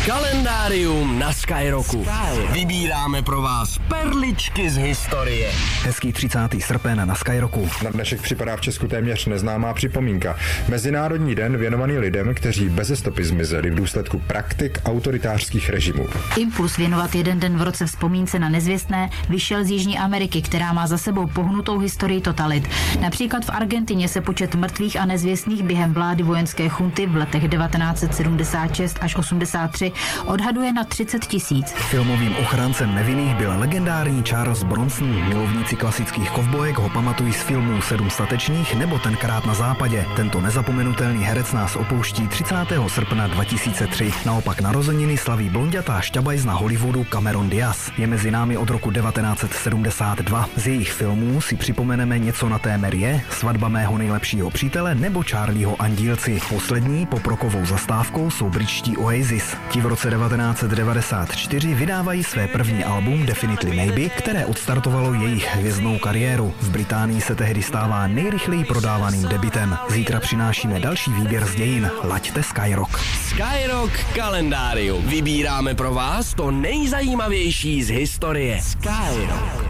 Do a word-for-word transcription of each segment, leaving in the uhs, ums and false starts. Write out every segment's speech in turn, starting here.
Kalendárium na Skyrocku. Vybíráme pro vás perličky z historie. Hezký třicátý srpen na Skyrocku. Na dnešek připadá v Česku téměř neznámá připomínka. Mezinárodní den věnovaný lidem, kteří beze stopy zmizeli v důsledku praktik autoritářských režimů. Impuls věnovat jeden den v roce vzpomínce na nezvěstné vyšel z Jižní Ameriky, která má za sebou pohnutou historii totalit. Například v Argentině se počet mrtvých a nezvěstných během vlády vojenské chunty v letech devatenáct set sedmdesát šest až osmdesát tři odhaduje na třicet tisíc. Filmovým ochráncem nevinných byl legendární Charles Bronson. Milovníci klasických kovbojek ho pamatují z filmů Sedm statečných nebo Tenkrát na západě. Tento nezapomenutelný herec nás opouští třicátého srpna dva tisíce tři. Naopak narozeniny slaví blonďatá šťabajzna Hollywoodu Cameron Diaz. Je mezi námi od roku devatenáct set sedmdesát dva. Z jejich filmů si připomeneme Něco na té Marie, Svatba mého nejlepšího přítele nebo Charlieho Andílci. Poslední poprokovou zastávkou jsou britští Oasis. Ti v roce devatenáct set devadesát čtyři vydávají své první album Definitely Maybe, které odstartovalo jejich hvězdnou kariéru. V Británii se tehdy stává nejrychleji prodávaným debutem. Zítra přinášíme další výběr z dějin. Laďte Skyrock. Skyrock kalendárium. Vybíráme pro vás to nejzajímavější z historie. Skyrock.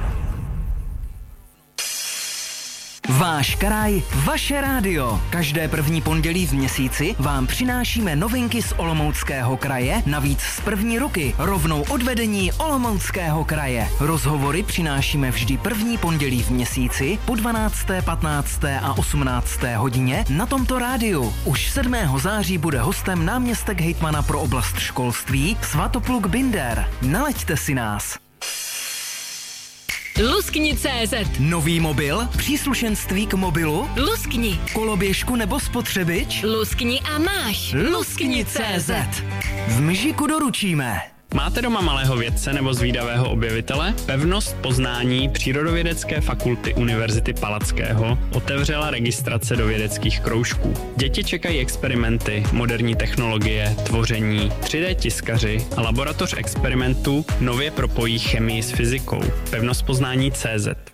Váš kraj, vaše rádio. Každé první pondělí v měsíci vám přinášíme novinky z Olomouckého kraje, navíc z první ruky, rovnou odvedení Olomouckého kraje. Rozhovory přinášíme vždy první pondělí v měsíci po dvanácté, patnácté a osmnácté hodině na tomto rádiu. Už sedmého září bude hostem náměstek hejtmana pro oblast školství Svatopluk Binder. Naleďte si nás. Luskni tečka cé zet. Nový mobil? Příslušenství k mobilu? Luskni. Koloběžku nebo spotřebič? Luskni a máš. Luskni tečka cé zet. V Mžiku doručíme. Máte doma malého vědce nebo zvídavého objevitele? Pevnost poznání Přírodovědecké fakulty Univerzity Palackého otevřela registrace do vědeckých kroužků. Děti čekají experimenty, moderní technologie, tvoření, tři dé tiskaři a laboratoř experimentů nově propojí chemii s fyzikou. Pevnost poznání tečka cé zet.